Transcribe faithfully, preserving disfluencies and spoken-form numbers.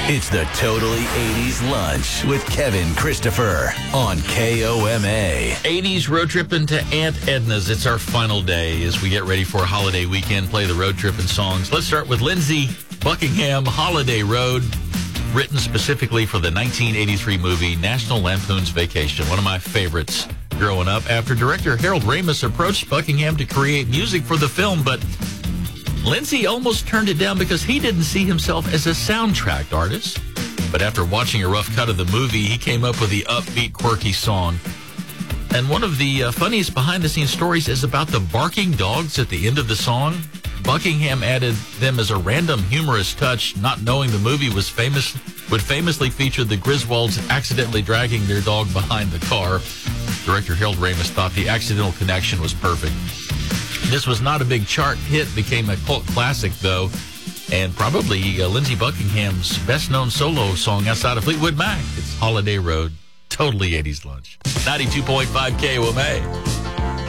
It's the Totally eighties Lunch with Kevin Christopher on K O M A. eighties road trip into Aunt Edna's. It's our final day as we get ready for a holiday weekend, play the road trip and songs. Let's start with Lindsey Buckingham, Holiday Road, written specifically for the nineteen eighty-three movie National Lampoon's Vacation, one of my favorites growing up. After director Harold Ramis approached Buckingham to create music for the film, but Lindsey almost turned it down because he didn't see himself as a soundtrack artist. But after watching a rough cut of the movie, he came up with the upbeat, quirky song. And one of the uh, funniest behind-the-scenes stories is about the barking dogs at the end of the song. Buckingham added them as a random humorous touch, not knowing the movie was famous would famously feature the Griswolds accidentally dragging their dog behind the car. Director Harold Ramis thought the accidental connection was perfect. This was not a big chart hit, became a cult classic, though, and probably uh, Lindsey Buckingham's best-known solo song outside of Fleetwood Mac. It's Holiday Road, totally eighties lunch. ninety-two point five K O M A.